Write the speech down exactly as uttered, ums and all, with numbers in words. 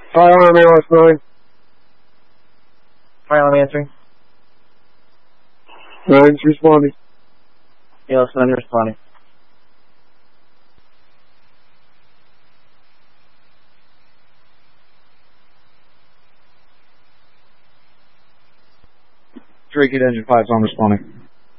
Firearm analyst nine. Firearm answering. Nine's responding. Analyst nine responding. Drake at engine five, so I'm responding.